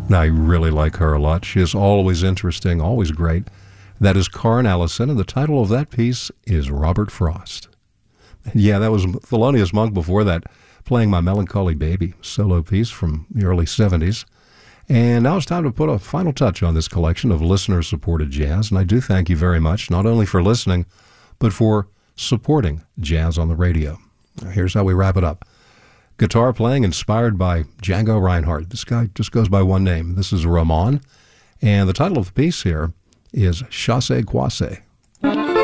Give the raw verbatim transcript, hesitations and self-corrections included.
I really like her a lot. She is always interesting, always great. That is Karen Allison, and the title of that piece is Robert Frost. Yeah, that was Thelonious Monk before that, playing My Melancholy Baby, solo piece from the early seventies. And now it's time to put a final touch on this collection of listener-supported jazz, and I do thank you very much, not only for listening, but for supporting jazz on the radio. Here's how we wrap it up. Guitar playing inspired by Django Reinhardt. This guy just goes by one name. This is Ramon, and the title of the piece here is Chassé Croisé.